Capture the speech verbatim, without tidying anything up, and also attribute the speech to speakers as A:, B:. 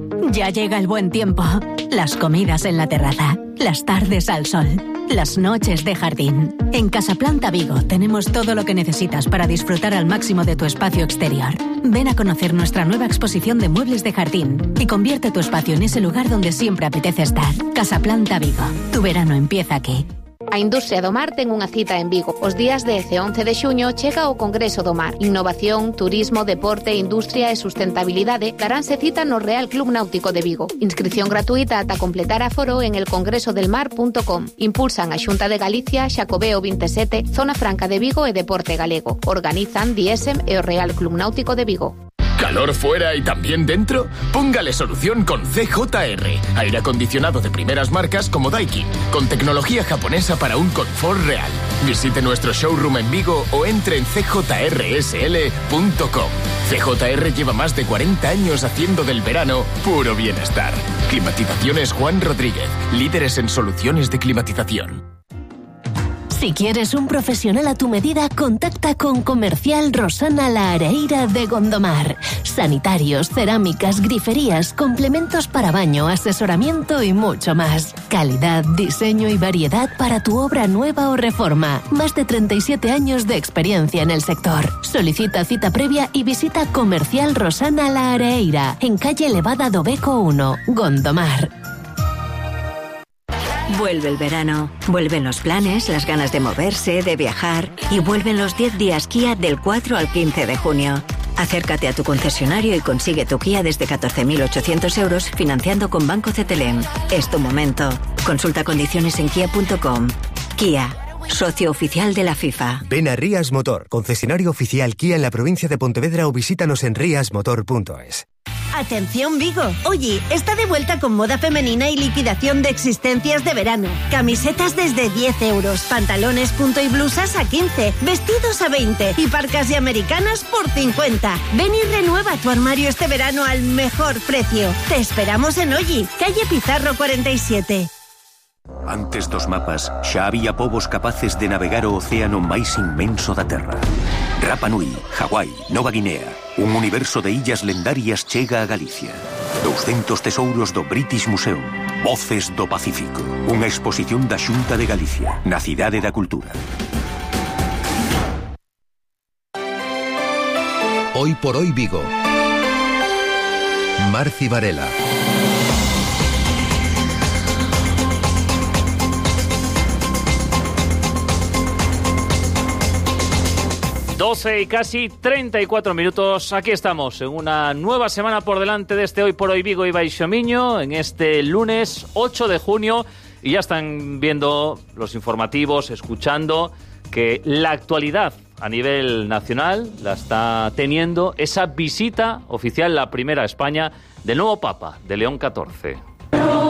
A: Ya llega el buen tiempo. Las comidas en la terraza, las tardes al sol, las noches de jardín. En Casaplanta Vigo tenemos todo lo que necesitas para disfrutar al máximo de tu espacio exterior. Ven a conocer nuestra nueva exposición de muebles de jardín y convierte tu espacio en ese lugar donde siempre apetece estar. Casaplanta Vigo. Tu verano empieza aquí.
B: A Industria do Mar ten unha cita en Vigo. Os días dez e once de xuño chega o Congreso do Mar. Innovación, turismo, deporte, industria e sustentabilidade daránse cita no Real Club Náutico de Vigo. Inscripción gratuita ata completar aforo en el congreso del mar punto com. Impulsan a Xunta de Galicia, Xacobeo veintisiete, Zona Franca de Vigo e Deporte Galego. Organizan Diesem e o Real Club Náutico de Vigo.
C: ¿Calor fuera y también dentro? Póngale solución con C J R. Aire acondicionado de primeras marcas como Daikin, con tecnología japonesa para un confort real. Visite nuestro showroom en Vigo o entre en c j r s l punto com. C J R lleva más de cuarenta años haciendo del verano puro bienestar. Climatizaciones Juan Rodríguez, líderes en soluciones de climatización.
D: Si quieres un profesional a tu medida, contacta con Comercial Rosana La Areira de Gondomar. Sanitarios, cerámicas, griferías, complementos para baño, asesoramiento y mucho más. Calidad, diseño y variedad para tu obra nueva o reforma. Más de treinta y siete años de experiencia en el sector. Solicita cita previa y visita Comercial Rosana La Areira, en calle Levada do Beco uno, Gondomar.
E: Vuelve el verano, vuelven los planes, las ganas de moverse, de viajar y vuelven los diez días Kia del cuatro al quince de junio. Acércate a tu concesionario y consigue tu Kia desde catorce mil ochocientos euros financiando con Banco Cetelem. Es tu momento. Consulta condiciones en kia punto com. Kia, socio oficial de la FIFA.
F: Ven a Rías Motor, concesionario oficial Kia en la provincia de Pontevedra o visítanos en rias motor punto es.
G: ¡Atención Vigo! Oye, está de vuelta con moda femenina y liquidación de existencias de verano. Camisetas desde diez euros, pantalones punto y blusas a quince, vestidos a veinte y parcas y americanas por cincuenta. Ven y renueva tu armario este verano al mejor precio. Te esperamos en Oji, calle Pizarro cuarenta y siete.
H: Antes dos mapas, xa había povos capaces de navegar o océano máis inmenso da Terra. Rapa Nui, Hawái, Nova Guinea, un universo de illas lendarias chega a Galicia. doscientos tesouros do British Museum, Voces do Pacífico, unha exposición da Xunta de Galicia, na Cidade da Cultura.
I: Hoy por hoy Vigo. Marci Varela.
J: doce y casi treinta y cuatro minutos. Aquí estamos en una nueva semana por delante de este Hoy por Hoy Vigo y Baixo Miño, en este lunes ocho de junio, y ya están viendo los informativos, escuchando que la actualidad a nivel nacional la está teniendo esa visita oficial, la primera a España, del nuevo Papa, de León catorce.